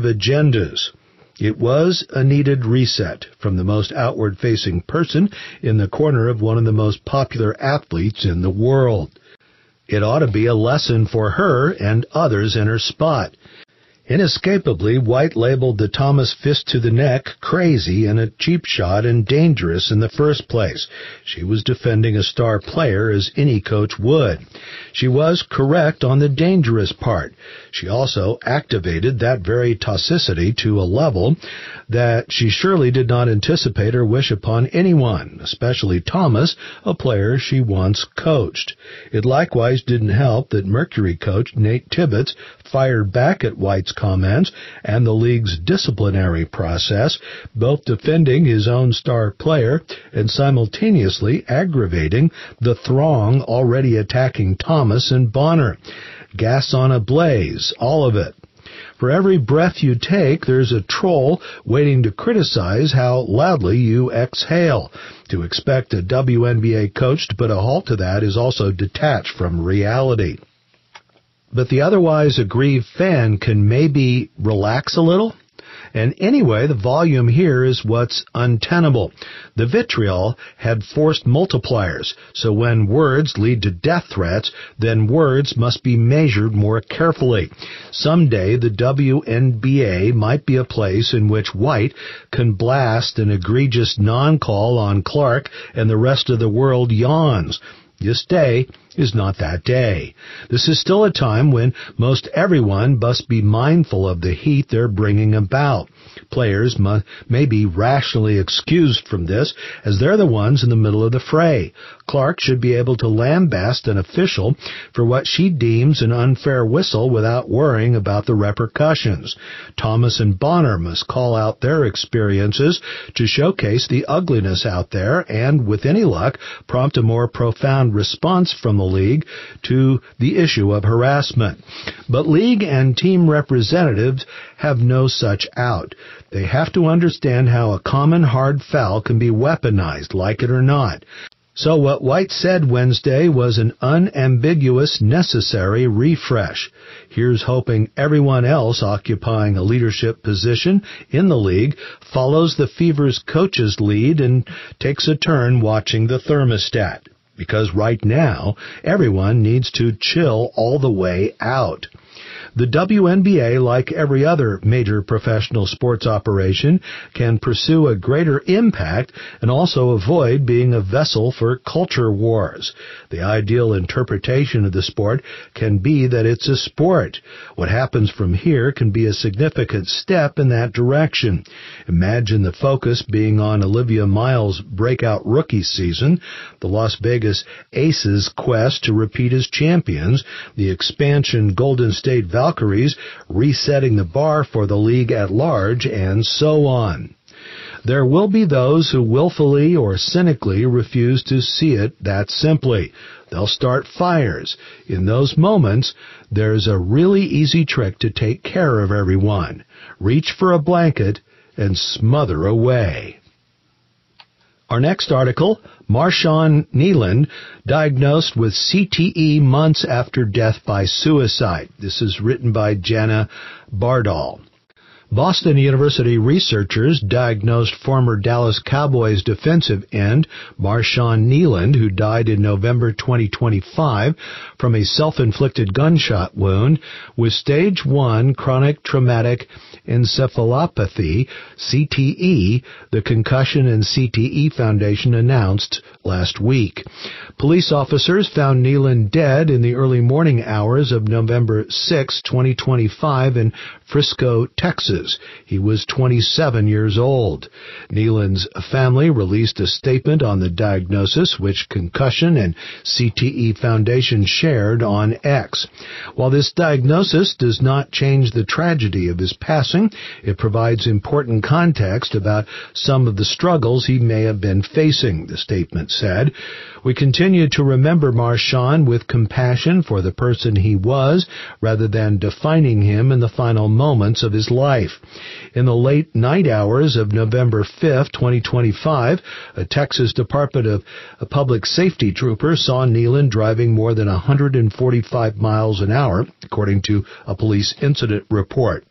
agendas. It was a needed reset from the most outward-facing person in the corner of one of the most popular athletes in the world. It ought to be a lesson for her and others in her spot. Inescapably, White labeled the Thomas fist to the neck crazy and a cheap shot and dangerous in the first place. She was defending a star player as any coach would. She was correct on the dangerous part. She also activated that very toxicity to a level that she surely did not anticipate or wish upon anyone, especially Thomas, a player she once coached. It likewise didn't help that Mercury coach Nate Tibbetts fired back at White's comments and the league's disciplinary process, both defending his own star player and simultaneously aggravating the throng already attacking Thomas and Bonner. Gas on a blaze, all of it. For every breath you take, there's a troll waiting to criticize how loudly you exhale. To expect a WNBA coach to put a halt to that is also detached from reality. But the otherwise aggrieved fan can maybe relax a little. And anyway, the volume here is what's untenable. The vitriol had forced multipliers, so when words lead to death threats, then words must be measured more carefully. Someday, the WNBA might be a place in which White can blast an egregious non-call on Clark and the rest of the world yawns. This day is not that day. This is still a time when most everyone must be mindful of the heat they're bringing about. Players may be rationally excused from this, as they're the ones in the middle of the fray. Clark should be able to lambaste an official for what she deems an unfair whistle without worrying about the repercussions. Thomas and Bonner must call out their experiences to showcase the ugliness out there and, with any luck, prompt a more profound response from the league to the issue of harassment. But league and team representatives have no such out. They have to understand how a common hard foul can be weaponized, like it or not. So what White said Wednesday was an unambiguous, necessary refresh. Here's hoping everyone else occupying a leadership position in the league follows the Fever's coach's lead and takes a turn watching the thermostat. Because right now, everyone needs to chill all the way out. The WNBA, like every other major professional sports operation, can pursue a greater impact and also avoid being a vessel for culture wars. The ideal interpretation of the sport can be that it's a sport. What happens from here can be a significant step in that direction. Imagine the focus being on Olivia Miles' breakout rookie season, the Las Vegas Aces' quest to repeat as champions, the expansion Golden State Valkyries resetting the bar for the league at large, and so on. There will be those who willfully or cynically refuse to see it that simply. They'll start fires. In those moments, there's a really easy trick to take care of everyone. Reach for a blanket and smother away. Our next article, Marshawn Kneeland, diagnosed with CTE months after death by suicide. This is written by Jana Bardal. Boston University researchers diagnosed former Dallas Cowboys defensive end Marshawn Kneeland, who died in November 2025 from a self-inflicted gunshot wound, with stage 1 chronic traumatic encephalopathy, CTE, the Concussion and CTE Foundation announced last week. Police officers found Kneeland dead in the early morning hours of November 6, 2025 in Frisco, Texas. He was 27 years old. Kneeland's family released a statement on the diagnosis, which Concussion and CTE Foundation shared on X. While this diagnosis does not change the tragedy of his passing, it provides important context about some of the struggles he may have been facing, the statement said. We continue to remember Marshawn with compassion for the person he was, rather than defining him in the final moments of his life. In the late night hours of November 5, 2025, a Texas Department of Public Safety trooper saw Kneeland driving more than 145 miles an hour, according to a police incident report.